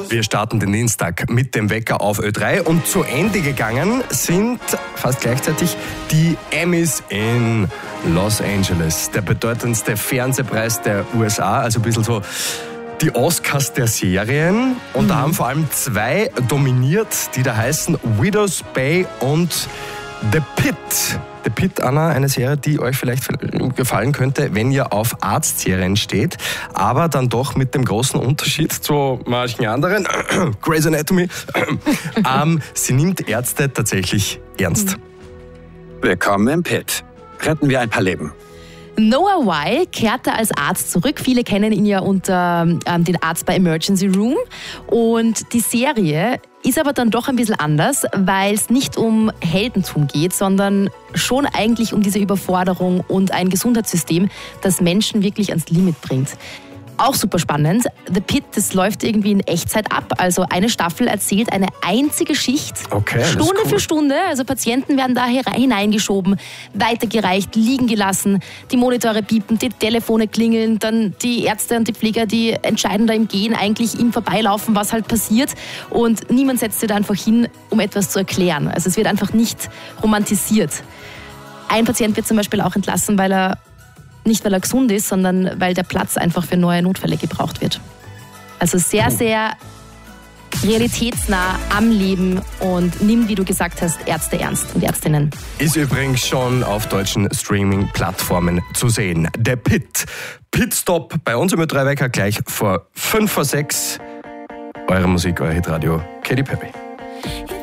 Wir starten den Dienstag mit dem Wecker auf Ö3 und zu Ende gegangen sind fast gleichzeitig die Emmys in Los Angeles. Der bedeutendste Fernsehpreis der USA, also ein bisschen so die Oscars der Serien. Und da haben vor allem zwei dominiert, die da heißen Widow's Bay und The Pitt. The Pitt, Anna, eine Serie, die euch vielleicht gefallen könnte, wenn ihr auf Arztserien steht, aber dann doch mit dem großen Unterschied zu manchen anderen, Grey's Anatomy, sie nimmt Ärzte tatsächlich ernst. Willkommen im Pitt. Retten wir ein paar Leben. Noah Wyle kehrte als Arzt zurück. Viele kennen ihn ja unter den Arzt bei Emergency Room. Und die Serie ist aber dann doch ein bisschen anders, weil es nicht um Heldentum geht, sondern schon eigentlich um diese Überforderung und ein Gesundheitssystem, das Menschen wirklich ans Limit bringt. Auch super spannend. The Pitt, das läuft irgendwie in Echtzeit ab. Also eine Staffel erzählt eine einzige Schicht. Okay, Stunde cool. für Stunde. Also Patienten werden da hineingeschoben, weitergereicht, liegen gelassen. Die Monitore piepen, die Telefone klingeln. Dann die Ärzte und die Pfleger, die entscheiden da im Gehen eigentlich im Vorbeilaufen, was halt passiert. Und niemand setzt sich da einfach hin, um etwas zu erklären. Also es wird einfach nicht romantisiert. Ein Patient wird zum Beispiel auch entlassen, nicht weil er gesund ist, sondern weil der Platz einfach für neue Notfälle gebraucht wird. Also sehr, sehr realitätsnah am Leben und nimm, wie du gesagt hast, Ärzte ernst und Ärztinnen. Ist übrigens schon auf deutschen Streaming-Plattformen zu sehen. Der Pitt. Pitstop bei uns im Ö3-Wecker gleich vor 5 vor 6. Eure Musik, euer Hitradio, Katy Perry.